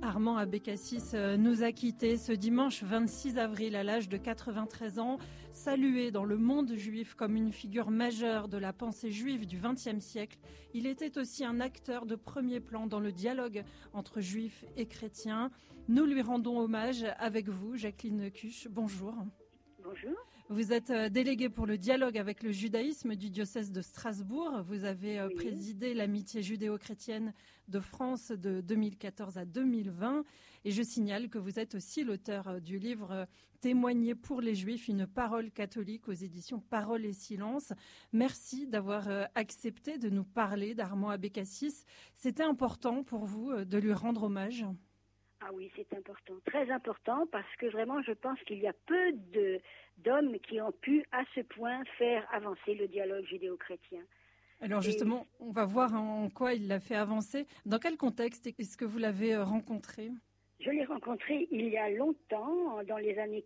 Armand Abécassis nous a quittés ce dimanche 26 avril à l'âge de 93 ans, salué dans le monde juif comme une figure majeure de la pensée juive du XXe siècle. Il était aussi un acteur de premier plan dans le dialogue entre juifs et chrétiens. Nous lui rendons hommage avec vous, Jacqueline Cuche. Bonjour. Bonjour. Vous êtes déléguée pour le dialogue avec le judaïsme du diocèse de Strasbourg. Vous avez présidé l'amitié judéo-chrétienne de France de 2014 à 2020. Et je signale que vous êtes aussi l'auteur du livre Témoigner pour les Juifs, une parole catholique aux éditions Parole et Silence. Merci d'avoir accepté de nous parler d'Armand Abécassis. C'était important pour vous de lui rendre hommage? Ah oui, c'est important, très important, parce que vraiment, je pense qu'il y a peu d'hommes qui ont pu, à ce point, faire avancer le dialogue judéo-chrétien. Alors justement, on va voir en quoi il l'a fait avancer. Dans quel contexte est-ce que vous l'avez rencontré? Je l'ai rencontré il y a longtemps, dans les années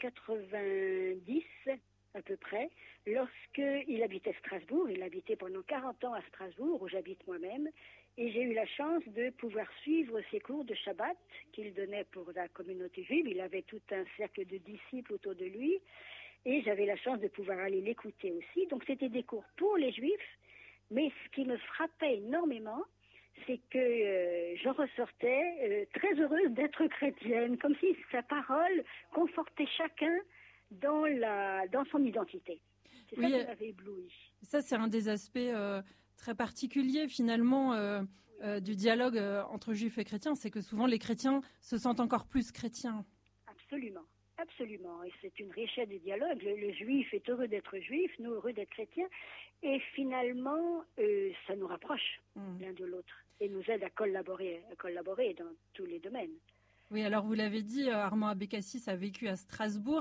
90 à peu près, lorsqu'il habitait Strasbourg. Il habitait pendant 40 ans à Strasbourg, où j'habite moi-même. Et j'ai eu la chance de pouvoir suivre ses cours de Shabbat qu'il donnait pour la communauté juive. Il avait tout un cercle de disciples autour de lui. Et j'avais la chance de pouvoir aller l'écouter aussi. Donc c'était des cours pour les juifs. Mais ce qui me frappait énormément, c'est que je ressortais très heureuse d'être chrétienne, comme si sa parole confortait chacun dans son identité. C'est ça qui m'avait ébloui. Ça, c'est un des aspects très particuliers finalement du dialogue entre juifs et chrétiens, c'est que souvent les chrétiens se sentent encore plus chrétiens. Absolument, absolument. Et c'est une richesse du dialogue. Le juif est heureux d'être juif, nous heureux d'être chrétiens. Et finalement, ça nous rapproche l'un de l'autre et nous aide à collaborer dans tous les domaines. Oui, alors vous l'avez dit, Armand Abécassis a vécu à Strasbourg.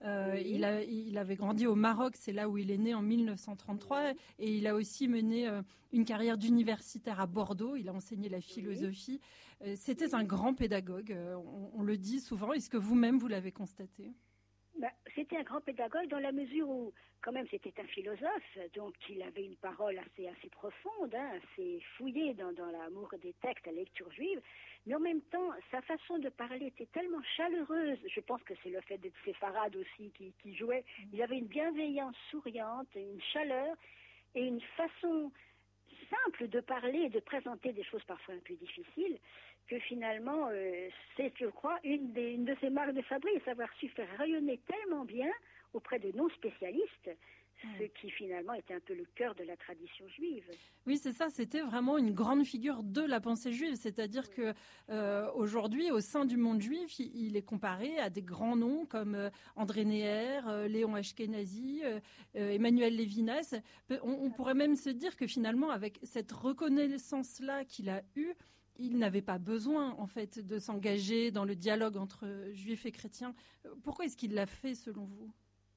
Il avait grandi au Maroc, c'est là où il est né en 1933. Et il a aussi mené une carrière d'universitaire à Bordeaux. Il a enseigné la philosophie. C'était un grand pédagogue, on le dit souvent. Est-ce que vous-même, vous l'avez constaté? C'était un grand pédagogue dans la mesure où, quand même, c'était un philosophe, donc il avait une parole assez profonde, assez fouillée dans l'amour des textes, la lecture juive, mais en même temps, sa façon de parler était tellement chaleureuse. Je pense que c'est le fait d'être séfarade aussi qui jouait. Il avait une bienveillance souriante, une chaleur et une façon simple de parler et de présenter des choses parfois un peu difficiles, que finalement, c'est, je crois, une de ses marques de fabrique, avoir su faire rayonner tellement bien auprès de non-spécialistes, ce qui finalement était un peu le cœur de la tradition juive. Oui, c'est ça, c'était vraiment une grande figure de la pensée juive, c'est-à-dire que aujourd'hui, au sein du monde juif, il est comparé à des grands noms comme André Neher, Léon Ashkenazi, Emmanuel Lévinas. On pourrait même se dire que finalement, avec cette reconnaissance-là qu'il a eue, il n'avait pas besoin, en fait, de s'engager dans le dialogue entre juifs et chrétiens. Pourquoi est-ce qu'il l'a fait, selon vous?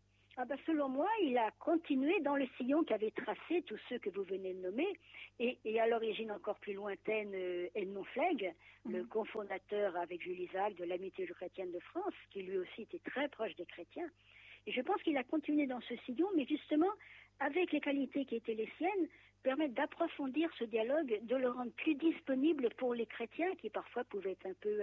Selon moi, il a continué dans le sillon qu'avaient tracé tous ceux que vous venez de nommer. Et à l'origine encore plus lointaine, Edmond Flegg, le cofondateur avec Jules Isaac de l'Amitié chrétienne de France, qui lui aussi était très proche des chrétiens. Et je pense qu'il a continué dans ce sillon, mais justement, avec les qualités qui étaient les siennes, permettre d'approfondir ce dialogue, de le rendre plus disponible pour les chrétiens qui parfois pouvaient être un peu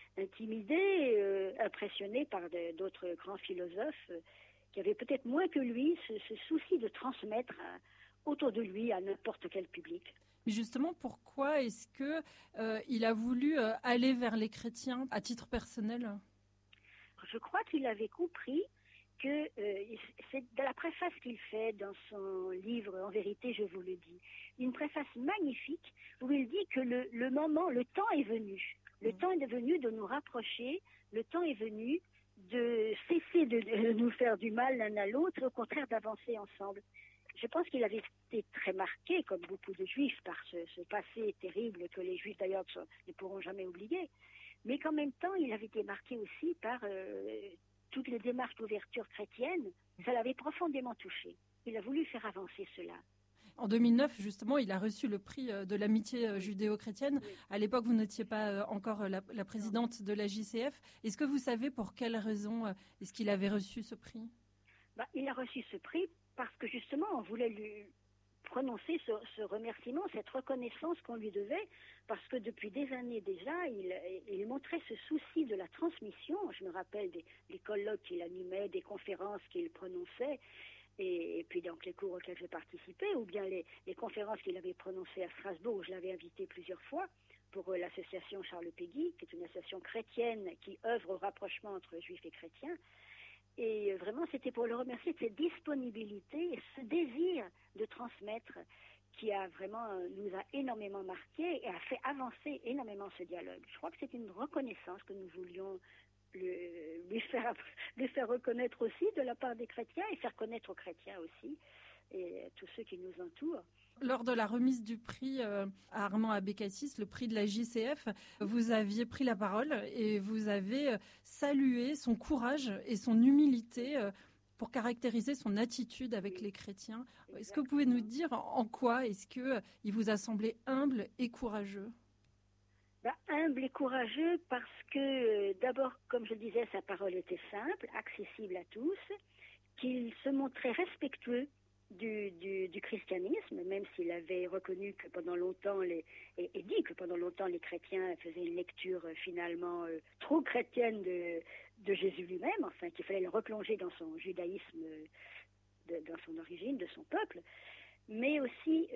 intimidés, impressionnés par d'autres grands philosophes qui avaient peut-être moins que lui ce souci de transmettre autour de lui à n'importe quel public. Mais justement, pourquoi est-ce que il a voulu aller vers les chrétiens à titre personnel? Je crois qu'il avait compris que c'est de la préface qu'il fait dans son livre « En vérité, je vous le dis ». Une préface magnifique où il dit que le temps est venu. Le temps est venu de nous rapprocher, le temps est venu de cesser de nous faire du mal l'un à l'autre, au contraire d'avancer ensemble. Je pense qu'il avait été très marqué, comme beaucoup de juifs, par ce passé terrible que les juifs d'ailleurs ne pourront jamais oublier. Mais qu'en même temps, il avait été marqué aussi par toutes les démarches d'ouverture chrétienne. Ça l'avait profondément touché. Il a voulu faire avancer cela. En 2009, justement, il a reçu le prix de l'amitié judéo-chrétienne. Oui. À l'époque, vous n'étiez pas encore la présidente de la JCF. Est-ce que vous savez pour quelle raison est-ce qu'il avait reçu ce prix? Il a reçu ce prix parce que justement, on voulait lui prononcer ce remerciement, cette reconnaissance qu'on lui devait, parce que depuis des années déjà, il montrait ce souci de la transmission. Je me rappelle des colloques qu'il animait, des conférences qu'il prononçait, et puis donc les cours auxquels j'ai participé, ou bien les conférences qu'il avait prononcées à Strasbourg, où je l'avais invité plusieurs fois, pour l'association Charles Péguy, qui est une association chrétienne qui œuvre au rapprochement entre juifs et chrétiens. Et vraiment, c'était pour le remercier de cette disponibilité et ce désir de transmettre qui nous a énormément marqué et a fait avancer énormément ce dialogue. Je crois que c'est une reconnaissance que nous voulions lui faire reconnaître aussi de la part des chrétiens et faire connaître aux chrétiens aussi et à tous ceux qui nous entourent. Lors de la remise du prix à Armand Abécassis, le prix de la JCF, vous aviez pris la parole et vous avez salué son courage et son humilité pour caractériser son attitude avec les chrétiens. Exactement. Est-ce que vous pouvez nous dire en quoi est-ce qu'il vous a semblé humble et courageux ? Humble et courageux parce que d'abord, comme je disais, sa parole était simple, accessible à tous, qu'il se montrait respectueux du christianisme, même s'il avait reconnu que pendant longtemps et dit que pendant longtemps les chrétiens faisaient une lecture finalement trop chrétienne de Jésus lui-même, enfin qu'il fallait le replonger dans son judaïsme, dans son origine, de son peuple. Mais aussi,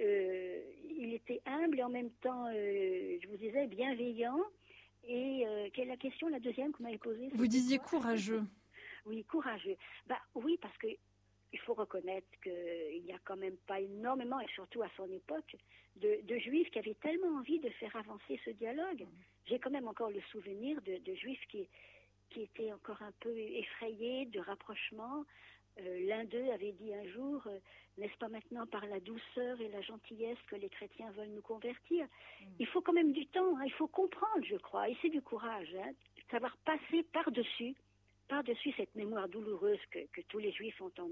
il était humble et en même temps, je vous disais, bienveillant. Et quelle est la question, la deuxième que vous m'avez posée? Vous disiez courageux. Oui, courageux. Oui, parce que il faut reconnaître qu'il n'y a quand même pas énormément, et surtout à son époque, de juifs qui avaient tellement envie de faire avancer ce dialogue. J'ai quand même encore le souvenir de juifs qui étaient encore un peu effrayés de rapprochement. L'un d'eux avait dit un jour, n'est-ce pas maintenant par la douceur et la gentillesse que les chrétiens veulent nous convertir? Il faut quand même du temps, il faut comprendre, je crois, et c'est du courage, savoir passer par-dessus cette mémoire douloureuse que tous les juifs ont en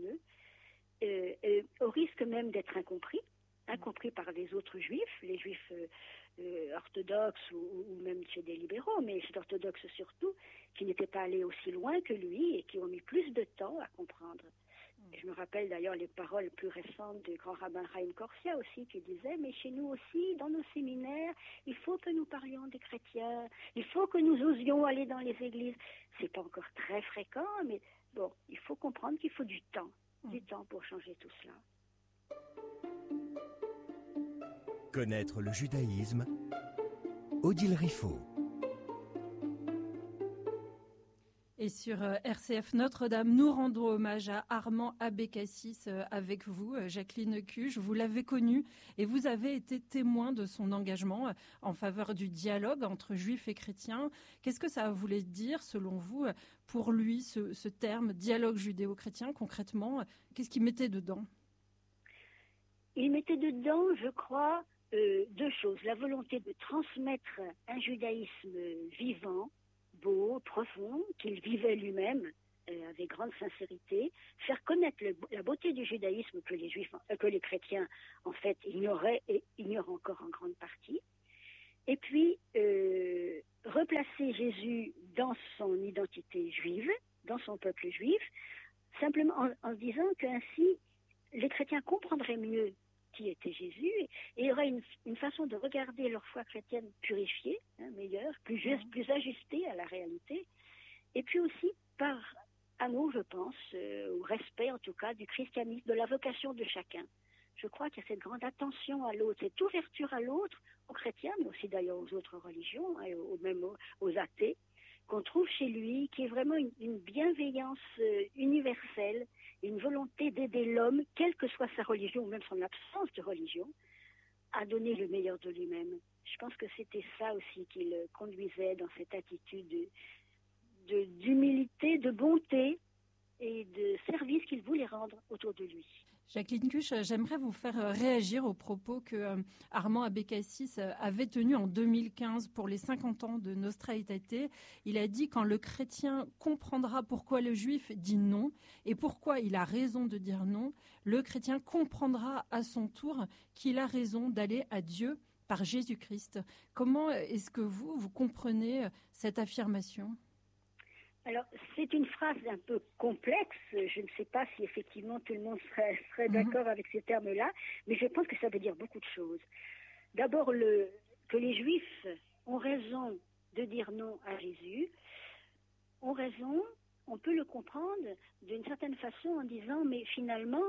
eux, au risque même d'être incompris par les autres juifs, les juifs orthodoxes ou même chez des libéraux, mais chez l'orthodoxe surtout, qui n'étaient pas allés aussi loin que lui et qui ont mis plus de temps à comprendre. Je me rappelle d'ailleurs les paroles plus récentes du grand rabbin Chaim Korsia aussi, qui disait, mais chez nous aussi, dans nos séminaires, il faut que nous parlions des chrétiens, il faut que nous osions aller dans les églises. C'est pas encore très fréquent, mais bon, il faut comprendre qu'il faut du temps pour changer tout cela. Connaître le judaïsme, Odile Riffaut. Et sur RCF Notre-Dame, nous rendons hommage à Armand Abécassis avec vous, Jacqueline Cuge. Vous l'avez connu et vous avez été témoin de son engagement en faveur du dialogue entre juifs et chrétiens. Qu'est-ce que ça voulait dire, selon vous, pour lui, ce terme dialogue judéo-chrétien, concrètement? Qu'est-ce qu'il mettait dedans? Il mettait dedans, je crois, deux choses. La volonté de transmettre un judaïsme vivant, beau, profond, qu'il vivait lui-même avec grande sincérité, faire connaître la beauté du judaïsme que les chrétiens en fait ignoraient et ignorent encore en grande partie, et puis replacer Jésus dans son identité juive, dans son peuple juif, simplement en disant qu'ainsi les chrétiens comprendraient mieux qui était Jésus, et il y aurait une façon de regarder leur foi chrétienne purifiée, meilleure, plus juste, plus ajustée à la réalité, et puis aussi par amour, je pense, ou respect en tout cas du christianisme, de la vocation de chacun. Je crois qu'il y a cette grande attention à l'autre, cette ouverture à l'autre, aux chrétiens, mais aussi d'ailleurs aux autres religions, et même aux athées, qu'on trouve chez lui, qui est vraiment une bienveillance universelle, une volonté d'aider l'homme, quelle que soit sa religion, ou même son absence de religion, à donner le meilleur de lui-même. Je pense que c'était ça aussi qui le conduisait dans cette attitude d'humilité, de bonté et de service qu'il voulait rendre autour de lui. Jacqueline Cuche, j'aimerais vous faire réagir aux propos que Armand Abécassis avait tenus en 2015 pour les 50 ans de Nostra Aetate. Il a dit « Quand le chrétien comprendra pourquoi le juif dit non et pourquoi il a raison de dire non, le chrétien comprendra à son tour qu'il a raison d'aller à Dieu par Jésus-Christ ». Comment est-ce que vous comprenez cette affirmation ? Alors, c'est une phrase un peu complexe. Je ne sais pas si effectivement tout le monde serait d'accord avec ces termes-là, mais je pense que ça veut dire beaucoup de choses. D'abord, que les Juifs ont raison de dire non à Jésus, ont raison, on peut le comprendre d'une certaine façon en disant, mais finalement,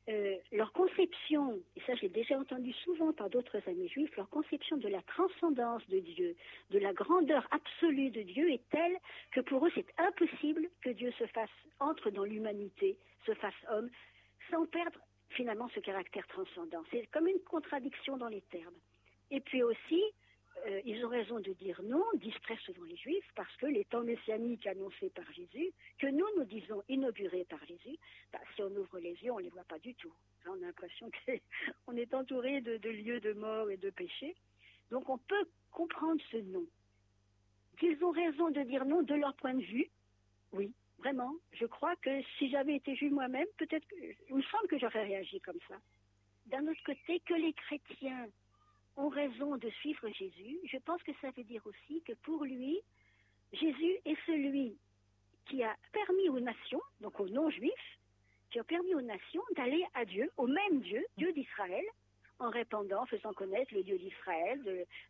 leur conception, et ça j'ai déjà entendu souvent par d'autres amis juifs, leur conception de la transcendance de Dieu, de la grandeur absolue de Dieu est telle que pour eux c'est impossible que Dieu entre dans l'humanité, se fasse homme, sans perdre finalement ce caractère transcendant. C'est comme une contradiction dans les termes. Et puis aussi, ils ont raison de dire non, disent très souvent les Juifs, parce que les temps messianiques annoncés par Jésus, que nous disons inaugurés par Jésus, si on ouvre les yeux, on ne les voit pas du tout. On a l'impression qu'on est entouré de lieux de mort et de péché. Donc on peut comprendre ce non. Qu'ils ont raison de dire non de leur point de vue, oui, vraiment. Je crois que si j'avais été juive moi-même, peut-être, il me semble que j'aurais réagi comme ça. D'un autre côté, que les chrétiens ont raison de suivre Jésus, je pense que ça veut dire aussi que pour lui, Jésus est celui qui a permis aux nations, donc aux non-juifs, qui a permis aux nations d'aller à Dieu, au même Dieu, Dieu d'Israël, en répandant, faisant connaître le Dieu d'Israël,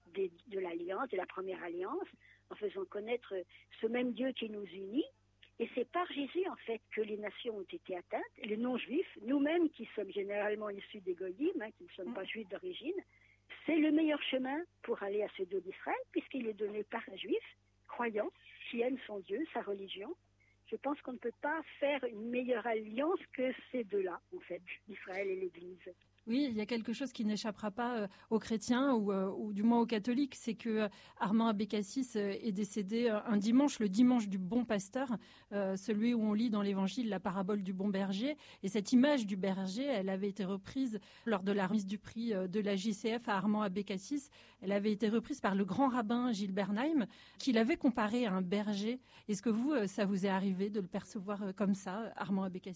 de l'Alliance, de la première Alliance, en faisant connaître ce même Dieu qui nous unit. Et c'est par Jésus, en fait, que les nations ont été atteintes, les non-juifs, nous-mêmes qui sommes généralement issus des Goïm, qui ne sommes pas juifs d'origine. C'est le meilleur chemin pour aller à ce Dieu d'Israël, puisqu'il est donné par un juif, croyant, qui aime son Dieu, sa religion. Je pense qu'on ne peut pas faire une meilleure alliance que ces deux-là, en fait, Israël et l'Église. Oui, il y a quelque chose qui n'échappera pas aux chrétiens ou du moins aux catholiques, c'est que Armand Abécassis est décédé un dimanche, le dimanche du bon pasteur, celui où on lit dans l'Évangile la parabole du bon berger. Et cette image du berger, elle avait été reprise lors de la remise du prix de la JCF à Armand Abécassis. Elle avait été reprise par le grand rabbin Gilles Bernheim, qui l'avait comparé à un berger. Est-ce que vous, ça vous est arrivé de le percevoir comme ça, Armand Abécassis ?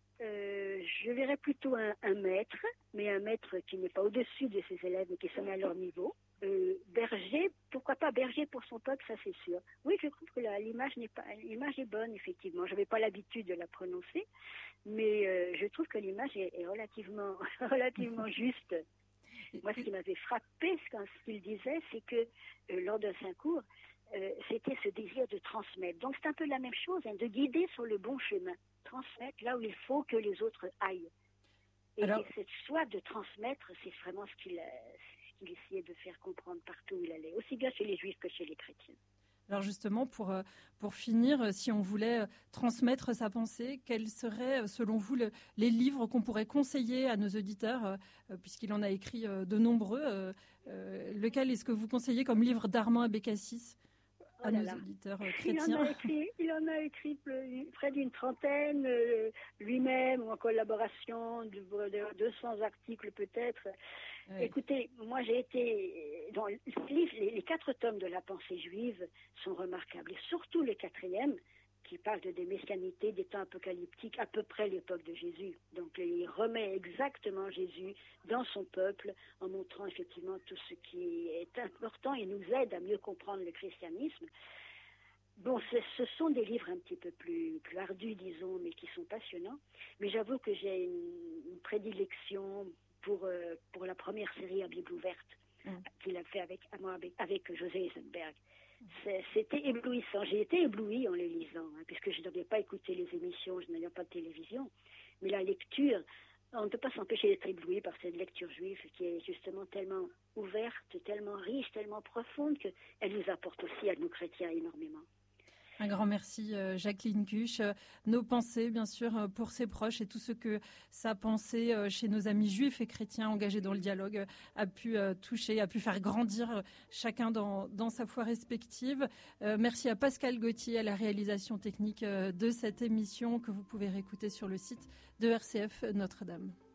Je verrais plutôt un maître, mais un maître qui n'est pas au-dessus de ses élèves, mais qui sont à leur niveau. Berger, pourquoi pas berger pour son peuple, ça c'est sûr. Oui, je trouve que l'image est bonne, effectivement. Je n'avais pas l'habitude de la prononcer, mais je trouve que l'image est relativement juste. Moi, ce qui m'avait frappé, ce qu'il disait, c'est que lors d'un Saint-Cours, c'était ce désir de transmettre. Donc c'est un peu la même chose, de guider sur le bon chemin. Transmettre là où il faut que les autres aillent. Et cette soif de transmettre, c'est vraiment ce qu'il essayait de faire comprendre partout où il allait, aussi bien chez les Juifs que chez les chrétiens. Alors justement, pour finir, si on voulait transmettre sa pensée, quels seraient, selon vous, les livres qu'on pourrait conseiller à nos auditeurs, puisqu'il en a écrit de nombreux. Lequel est-ce que vous conseillez comme livre d'Armand Abécassis à nos auditeurs chrétiens? Il en a écrit près d'une trentaine, lui-même, ou en collaboration, de 200 articles peut-être. Oui. Écoutez, moi j'ai été dans les 4 tomes de la pensée juive sont remarquables, et surtout le 4e, qui parle de des messianités, des temps apocalyptiques, à peu près l'époque de Jésus. Donc il remet exactement Jésus dans son peuple, en montrant effectivement tout ce qui est important et nous aide à mieux comprendre le christianisme. Bon, ce sont des livres un petit peu plus ardus, disons, mais qui sont passionnants. Mais j'avoue que j'ai une prédilection pour la première série à Bible ouverte qu'il a fait avec José Eisenberg. C'était éblouissant. J'ai été éblouie en les lisant, puisque je n'avais pas écouté les émissions, je n'avais pas de télévision. Mais la lecture, on ne peut pas s'empêcher d'être ébloui par cette lecture juive qui est justement tellement ouverte, tellement riche, tellement profonde qu'elle nous apporte aussi à nous chrétiens énormément. Un grand merci Jacqueline Cuche. Nos pensées bien sûr pour ses proches et tout ce que sa pensée chez nos amis juifs et chrétiens engagés dans le dialogue a pu toucher, a pu faire grandir chacun dans sa foi respective. Merci à Pascal Gauthier à la réalisation technique de cette émission que vous pouvez réécouter sur le site de RCF Notre-Dame.